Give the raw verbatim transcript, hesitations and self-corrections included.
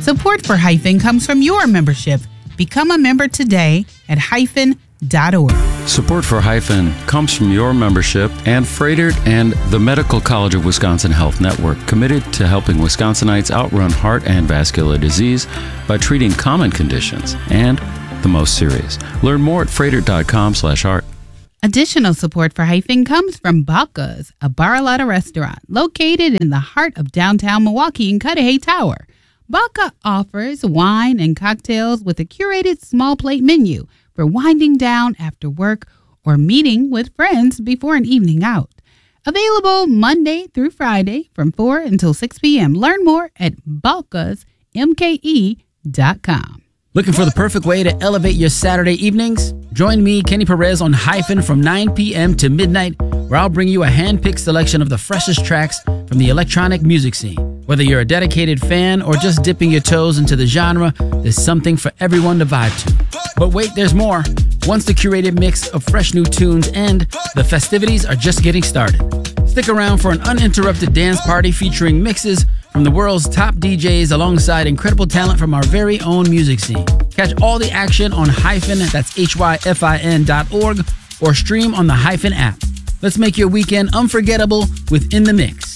Support for Hyphen comes from your membership. Become a member today at hyphen dot org. Support for Hyphen comes from your membership and Froedtert and the Medical College of Wisconsin Health Network, committed to helping Wisconsinites outrun heart and vascular disease by treating common conditions and the most serious. Learn more at froedtert dot com slash art. Additional support for Hyphen comes from Baca's, a Bar-A-Lotta restaurant located in the heart of downtown Milwaukee in Cudahy Tower. Baca offers wine and cocktails with a curated small plate menu for winding down after work or meeting with friends before an evening out. Available Monday through Friday from four until six p.m. Learn more at bacas m k e dot com. Looking for the perfect way to elevate your Saturday evenings? Join me, Kenny Perez, on Hyphen from nine p.m. to midnight, where I'll bring you a hand-picked selection of the freshest tracks from the electronic music scene. Whether you're a dedicated fan or just dipping your toes into the genre, there's something for everyone to vibe to. But wait, there's more. Once the curated mix of fresh new tunes end, the festivities are just getting started. Stick around for an uninterrupted dance party featuring mixes from the world's top D Js alongside incredible talent from our very own music scene. Catch all the action on Hyphen, that's H Y F I N dot org, or stream on the Hyphen app. Let's make your weekend unforgettable with In the Mix.